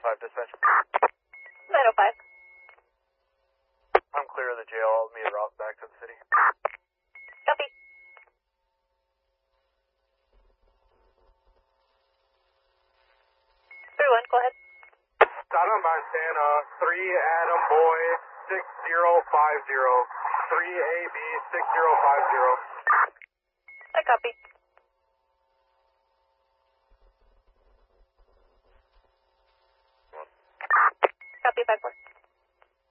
905 dispatch. 905. I'm clear of the jail. I'll meet a route back to the city. Copy. 31, go ahead. Adam Montana, 3 Adam Boy, 6050. 3AB 6050. I copy. Copy, 5-4.